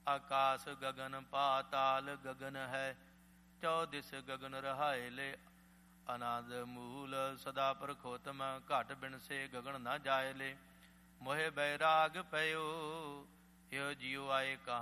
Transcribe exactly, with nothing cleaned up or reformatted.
ਆਕਾਸ ਗਗਨ ਪਾਤਾਲ ਗਗਨ ਹੈ, ਚੌਦਿਸ ਗਗਨ ਰਹਾਏ ਲੈ। ਅਨਾਦ ਮੂਲ ਸਦਾ ਪ੍ਰਖੋਤਮ, ਘਟ ਬਿਨ ਸੇ ਗਗਨ ਨਾ ਜਾਏ ਲੈ। ਮੋਹਿ ਬੈਰਾਗ ਪਇਓ, ਇਹੋ ਜਿਉ ਆਏ ਕਹਾਂ